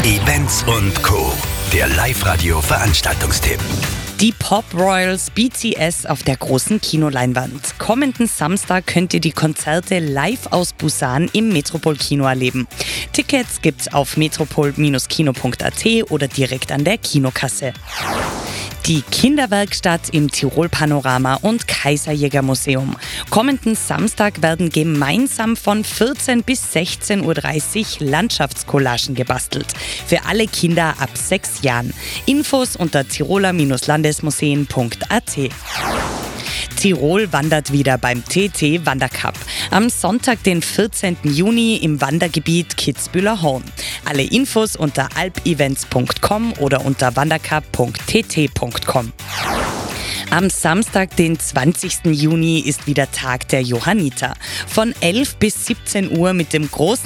Events und Co. Der Live-Radio-Veranstaltungstipp. Die Pop Royals BTS auf der großen Kinoleinwand. Kommenden Samstag könnt ihr die Konzerte live aus Busan im Metropol-Kino erleben. Tickets gibt's auf metropol-kino.at oder direkt an der Kinokasse. Die Kinderwerkstatt im Tirol-Panorama und Kaiserjäger-Museum. Kommenden Samstag werden gemeinsam von 14 bis 16.30 Uhr Landschaftscollagen gebastelt. Für alle Kinder ab 6 Jahren. Infos unter tiroler-landesmuseen.at. Tirol wandert wieder beim TT Wandercup. Am Sonntag, den 14. Juni im Wandergebiet Kitzbühler Horn. Alle Infos unter alpevents.com oder unter wandercup.tt.com. Am Samstag, den 20. Juni, ist wieder Tag der Johanniter. Von 11 bis 17 Uhr mit dem großen